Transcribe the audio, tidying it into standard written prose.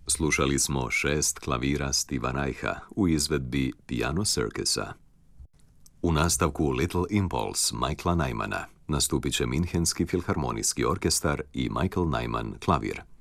Slušali smo 6 klavira Steva Reicha u izvedbi Piano Circusa. U nastavku Little Impulse Michaela Nymana nastupit će Minhenski filharmonijski orkestar i Michael Nyman klavir.